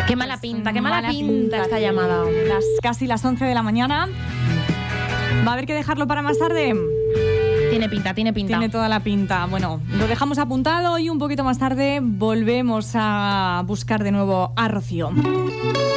Qué mala pinta esta llamada. Casi las 11 de la mañana. ¿Va a haber que dejarlo para más tarde? Tiene pinta. Tiene toda la pinta. Bueno, lo dejamos apuntado y un poquito más tarde volvemos a buscar de nuevo a Rocío.